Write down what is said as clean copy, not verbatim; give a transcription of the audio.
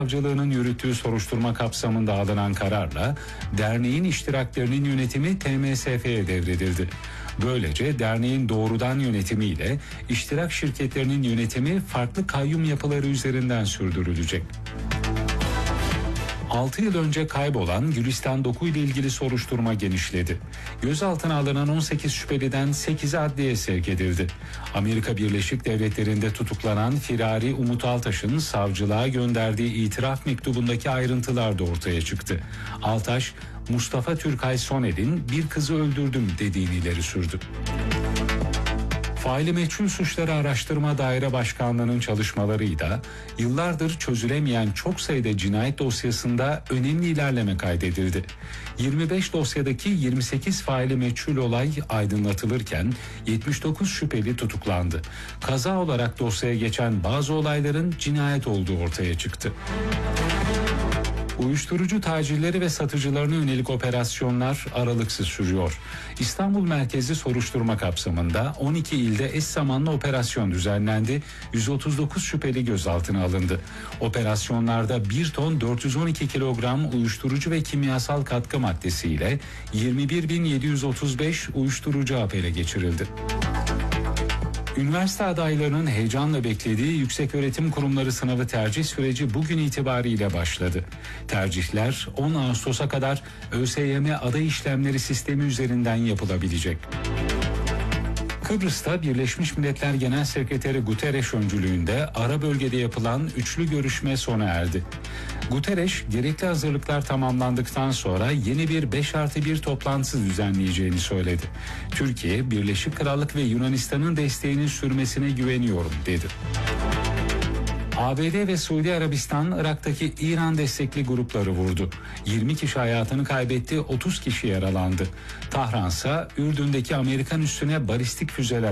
Savcılığının yürüttüğü soruşturma kapsamında alınan kararla derneğin iştiraklerinin yönetimi TMSF'ye devredildi. Böylece derneğin doğrudan yönetimiyle iştirak şirketlerinin yönetimi farklı kayyum yapıları üzerinden sürdürülecek. 6 yıl önce kaybolan Gülistan Doku ile ilgili soruşturma genişledi. Gözaltına alınan 18 şüpheliden 8'i adliyeye sevk edildi. Amerika Birleşik Devletleri'nde tutuklanan firari Umut Altaş'ın savcılığa gönderdiği itiraf mektubundaki ayrıntılar da ortaya çıktı. Altaş, Mustafa Türkay Soner'in bir kızı öldürdüm dediğini ileri sürdü. Faili Meçhul Suçları Araştırma Daire Başkanlığı'nın çalışmalarıyla yıllardır çözülemeyen çok sayıda cinayet dosyasında önemli ilerleme kaydedildi. 25 dosyadaki 28 faili meçhul olay aydınlatılırken 79 şüpheli tutuklandı. Kaza olarak dosyaya geçen bazı olayların cinayet olduğu ortaya çıktı. Uyuşturucu tacirleri ve satıcılarına yönelik operasyonlar aralıksız sürüyor. İstanbul merkezli soruşturma kapsamında 12 ilde eş zamanlı operasyon düzenlendi. 139 şüpheli gözaltına alındı. Operasyonlarda 1 ton 412 kilogram uyuşturucu ve kimyasal katkı maddesiyle 21.735 uyuşturucu hap ele geçirildi. Üniversite adaylarının heyecanla beklediği yükseköğretim kurumları sınavı tercih süreci bugün itibariyle başladı. Tercihler 10 Ağustos'a kadar ÖSYM aday işlemleri sistemi üzerinden yapılabilecek. Kıbrıs'ta Birleşmiş Milletler Genel Sekreteri Guterres öncülüğünde ara bölgede yapılan üçlü görüşme sona erdi. Guterres, gerekli hazırlıklar tamamlandıktan sonra yeni bir 5+1 toplantısı düzenleyeceğini söyledi. Türkiye, Birleşik Krallık ve Yunanistan'ın desteğinin sürmesine güveniyorum dedi. ABD ve Suudi Arabistan Irak'taki İran destekli grupları vurdu. 20 kişi hayatını kaybetti, 30 kişi yaralandı. Tahran'sa Ürdün'deki Amerikan üssüne balistik füzeler